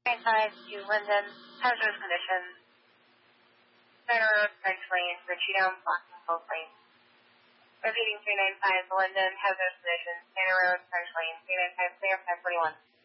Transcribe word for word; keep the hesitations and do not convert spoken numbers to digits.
nine five to Linden, hazardous conditions. Center Road, French Lane, Ritchie Down, blocking both lanes. Repeating three nine five, Linden, hazardous conditions. Center Road, French Lane, three nine five, clear, five forty-one.